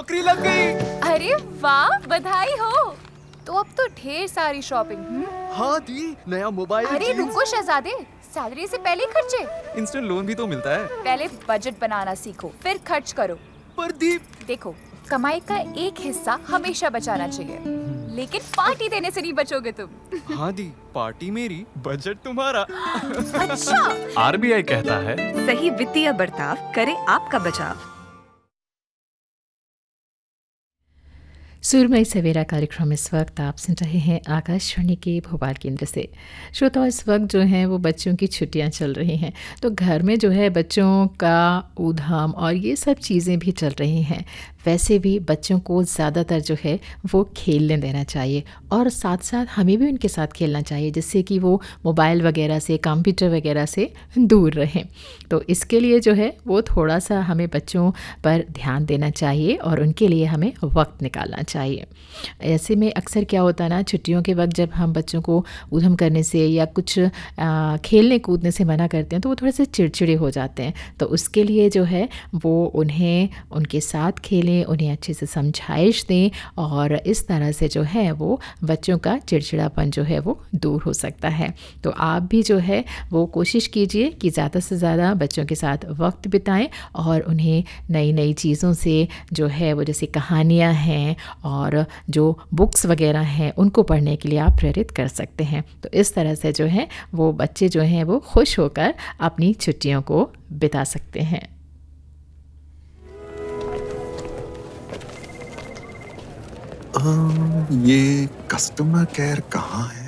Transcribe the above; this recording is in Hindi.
नौकरी लग गई। अरे वाह, बधाई हो। तो अब तो ढेर सारी शॉपिंग। हाँ दी, नया मोबाइल। अरे रुको शहजादे, सैलरी से पहले खर्चे। इंस्टेंट लोन भी तो मिलता है। पहले बजट बनाना सीखो, फिर खर्च करो। पर दी, देखो, कमाई का एक हिस्सा हमेशा बचाना चाहिए, लेकिन पार्टी देने से नहीं बचोगे तुम। हाँ दी, पार्टी मेरी, बजट तुम्हारा। अच्छा। आरबीआई कहता है, सही वित्तीय बर्ताव करे आपका बचाव। सुरमई सवेरा कार्यक्रम इस वक्त आप सुन रहे हैं आकाशवाणी के भोपाल केंद्र से। श्रोताओं, इस वक्त जो है वो बच्चों की छुट्टियां चल रही हैं, तो घर में जो है बच्चों का ऊधम और ये सब चीज़ें भी चल रही हैं। वैसे भी बच्चों को ज़्यादातर जो है वो खेलने देना चाहिए और साथ साथ हमें भी उनके साथ खेलना चाहिए, जिससे कि वो मोबाइल वगैरह से, कंप्यूटर वगैरह से दूर रहें। तो इसके लिए जो है वो थोड़ा सा हमें बच्चों पर ध्यान देना चाहिए और उनके लिए हमें वक्त निकालना चाहिए। ऐसे में अक्सर क्या होता है ना, छुट्टियों के वक्त जब हम बच्चों को ऊधम करने से या कुछ खेलने कूदने से मना करते हैं तो वो थोड़े से चिड़चिड़े हो जाते हैं। तो उसके लिए जो है वो उन्हें उनके साथ खेलें, उन्हें अच्छे से समझाइश दें और इस तरह से जो है वो बच्चों का चिड़चिड़ापन जो है वो दूर हो सकता है। तो आप भी जो है वो कोशिश कीजिए कि ज़्यादा से ज़्यादा बच्चों के साथ वक्त बिताएं और उन्हें नई नई चीज़ों से जो है वो, जैसे कहानियाँ हैं और जो बुक्स वगैरह हैं, उनको पढ़ने के लिए आप प्रेरित कर सकते हैं। तो इस तरह से जो है वो बच्चे जो हैं वो खुश होकर अपनी छुट्टियों को बिता सकते हैं। ये कस्टमर केयर कहाँ है?